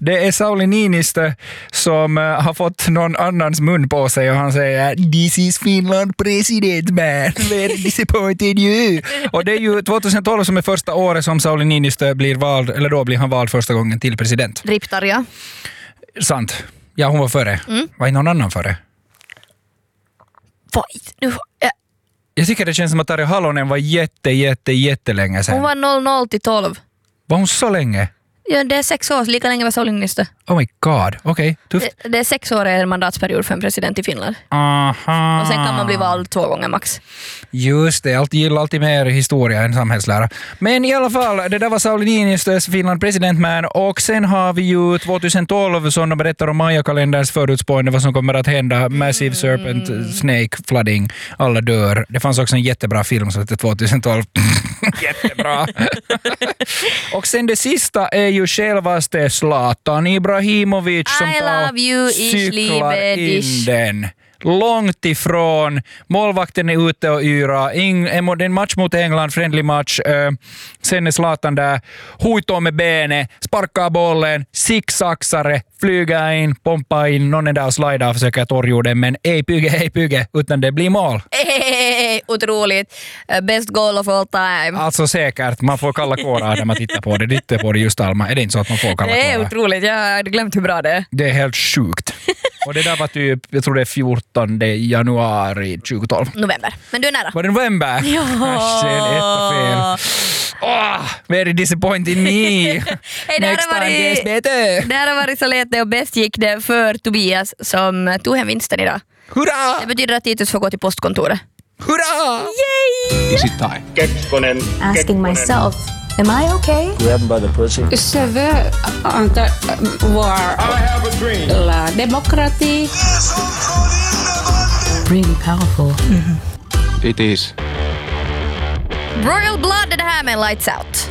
Det är Sauli Niinistö som har fått någon annans mun på sig och han säger "This is Finland president man, very disappointed you." Och det är ju 2012 som är första året som Sauli Niinistö blir vald, eller då blir han vald första gången till president. Riptarja. Sant. Ja, hon var före. Var någon annan före? Jag tycker det känns som att Tarja Halonen var jättelänge sedan. Hon var 00 till 12. Var hon så länge? Ja, det är 6 år, lika länge var Sauli Niinistö. Oh my god, okej. Tufft. Det är 6 år en mandatsperiod för en president i Finland. Aha. Och sen kan man bli vald 2 gånger max. Just det, jag gillar alltid mer historia än samhällslära. Men i alla fall, det där var Sauli Niinistös Finland presidentman och sen har vi ju 2012 som de berättar om Maya-kalenderns förutspående vad som kommer att hända. Massive Serpent, Snake, Flooding, alla dör. Det fanns också en jättebra film som heter 2012. Jättebra. Och sen det sista är ju självaste Zlatan Ibrahimovic som cyklar in den. Långt ifrån. Målvakten är ute och yra. En match mot England, friendly match. Sen är Zlatan där. Huitoo med benet, sparkar bollen, zigzagsare, flyger in, pompar in. Någon är där och slidar och försöker torrjorden, men ei pyge, utan det blir mål. Otroligt. Best goal of all time. Alltså säkert. Man får kalla kårar när man tittar på det. Tittar på det just Alma. Är det inte så att man får kalla kårar? Det är otroligt. Jag hade glömt hur bra det är. Det är helt sjukt. Och det där var typ, jag tror det är 14 januari 2012. November. Men du är nära. Var det november? Ja. Fel. Very disappointing me. Hey, Next time guess better. Det här har varit så lätt och bäst gick det för Tobias som tog hem vinsten idag. Hurra! Det betyder att Titus får gå till postkontoret. Hurra! Yay! Is it time? Asking myself, am I okay? Grab by the pussy. Je veux voir la démocratie. Really powerful. It is. Royal Blood är det här med Lights Out.